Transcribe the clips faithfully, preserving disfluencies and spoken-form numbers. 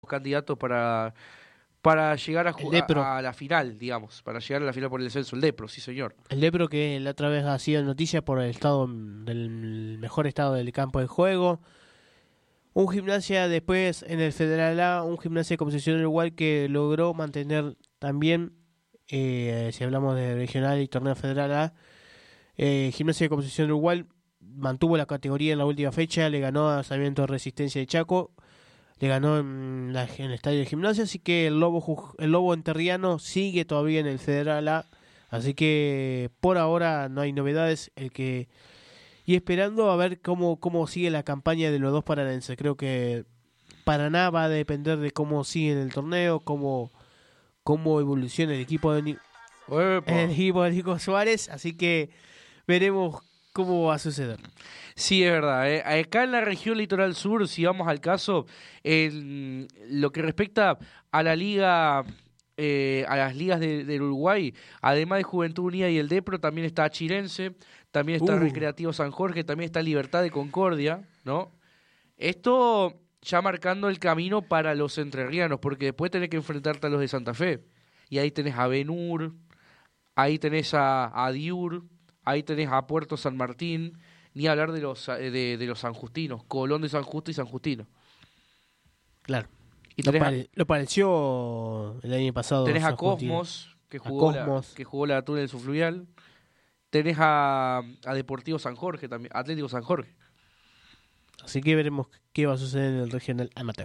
candidatos para, para llegar a, El ju- Depro. a, a la final, digamos, para llegar a la final por el descenso, el Depro, sí señor. El Depro que la otra vez ha sido noticia por el estado del mejor estado del campo de juego. Un Gimnasia después en el Federal A, un Gimnasia de Concepción del Uruguay que logró mantener también, eh, si hablamos de regional y torneo Federal A, eh, Gimnasia de Concepción del Uruguay mantuvo la categoría en la última fecha, le ganó a Sarmiento de Resistencia de Chaco, le ganó en, la- en el estadio de Gimnasia, así que el Lobo, Ju- el Lobo Enterriano sigue todavía en el Federal A, así que por ahora no hay novedades, el que y esperando a ver cómo, cómo sigue la campaña de los dos paranenses. Creo que Paraná va a depender de cómo sigue en el torneo, cómo, cómo evoluciona el equipo de Ni- ¡Epa! el equipo de Nico Suárez, así que veremos cómo va a suceder. Sí, es verdad. ¿eh? Acá en la región litoral sur, si vamos al caso, en lo que respecta a la liga, eh, a las ligas de- del Uruguay, además de Juventud Unida y el Depro, también está Chirense, también está Uh, Recreativo San Jorge, también está Libertad de Concordia, ¿no? Esto ya marcando el camino para los entrerrianos, porque después tenés que enfrentarte a los de Santa Fe. Y ahí tenés a Benur, ahí tenés a, a Diur, ahí tenés a Puerto San Martín, ni hablar de los eh, de, de los sanjustinos, Colón de San Justo y San Justino. claro. Y Lo, tenés a, pare- lo pareció el año pasado tenés a San Justino. Cosmos, que A jugó la, Cosmos. que jugó la túnel subfluvial. Tenés a, a Deportivo San Jorge también, Atlético San Jorge. Así que veremos qué va a suceder en el regional amateur.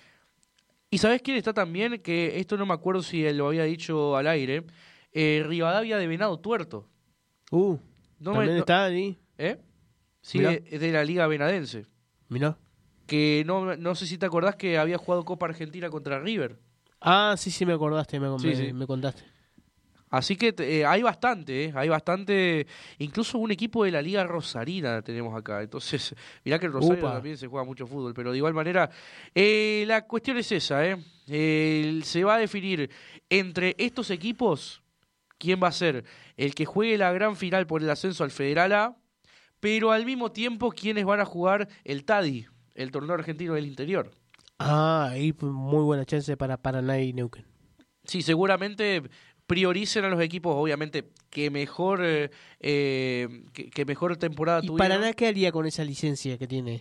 ¿Y sabés quién está también? Que esto no me acuerdo si él lo había dicho al aire. Eh, Rivadavia de Venado Tuerto. Uh, No me, también no- está ahí. ¿Eh? Sí, Mirá. es es de la Liga Venadense. Mirá. Que no, no sé si te acordás que había jugado Copa Argentina contra River. Ah, sí, sí, me acordaste, me, Sí, me, sí. me contaste. Así que eh, hay bastante, ¿eh? Hay bastante. Incluso un equipo de la Liga Rosarina tenemos acá. Entonces, mirá que en Rosario Upa. también se juega mucho fútbol, pero de igual manera, eh, la cuestión es esa, ¿eh? Eh, se va a definir entre estos equipos quién va a ser el que juegue la gran final por el ascenso al Federal A, pero al mismo tiempo quiénes van a jugar el T A D I, el torneo argentino del interior. Ah, ahí pues, muy buena chance para Paraná y Neuquén. Sí, seguramente prioricen a los equipos, obviamente, que mejor eh, eh, que, que mejor temporada ¿Y tuvieron Paraná qué haría con esa licencia que tiene?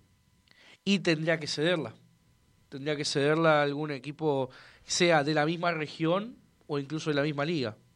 y tendría que cederla. Tendría que cederla a algún equipo, sea de la misma región o incluso de la misma liga.